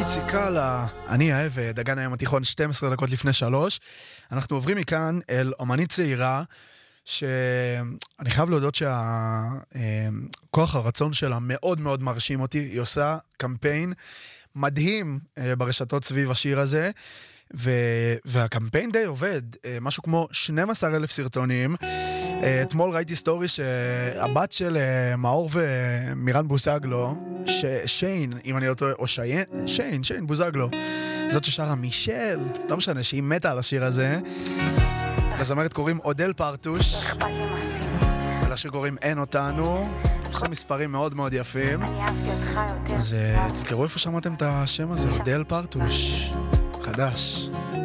איציק קאלה, אני העבד, הגן הים התיכון 12 דקות לפני 3. אנחנו עוברים מכאן אל אומנית צעירה, שאני חייב להודות שהכוח הרצון שלה מאוד מאוד מרשים אותי. היא עושה קמפיין מדהים ברשתות סביב השיר הזה, והקמפיין די עובד, משהו כמו 12,000 סרטונים. אתמול ראיתי סטורי שהבת של מאור ומירן בוזגלו, שיין, אם אני לא טועה, או שיין בוזגלו, זאת ששרה מישל, לא משנה, שהיא מתה על השיר הזה. לזמרת קוראים אודל פרטוש, ולשיר קוראים אין אותנו. עושה מספרים מאוד מאוד יפים, אז תזכרו איפה שמעתם את השם הזה, אודל פרטוש, חדש.